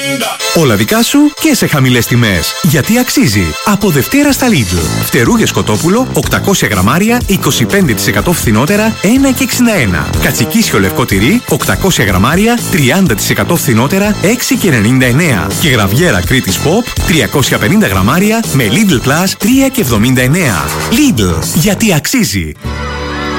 Όλα δικά σου και σε χαμηλές τιμές. Γιατί αξίζει. Από Δευτέρα στα Lidl. Φτερούγες κοτόπουλο 800 γραμμάρια 25% φθηνότερα 1,61. Κατσικίσιο λευκό τυρί 800 γραμμάρια 30% φθηνότερα 6,99. Και γραβιέρα Κρήτης Pop 350 γραμμάρια με Lidl Plus 3,79. Lidl. Γιατί αξίζει.